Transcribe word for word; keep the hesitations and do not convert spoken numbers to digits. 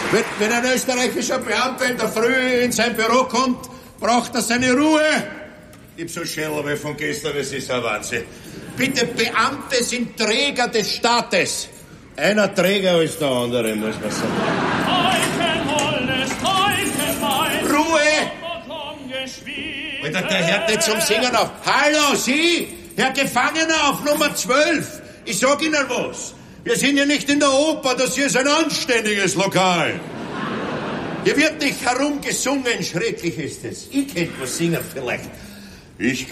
Wenn, wenn ein österreichischer Beamter in der Früh in sein Büro kommt, braucht er seine Ruhe. Ich hab so Schädel von gestern, das ist ein Wahnsinn. Bitte, Beamte sind Träger des Staates. Einer Träger als der andere, muss man sagen. Ruhe! Alter, der hört nicht zum Singen auf. Hallo, Sie, Herr Gefangener auf Nummer zwölf. Ich sag Ihnen was. Wir sind ja nicht in der Oper, das hier ist ein anständiges Lokal. Hier wird nicht herumgesungen, schrecklich ist es. Ich könnte was singen vielleicht. Ich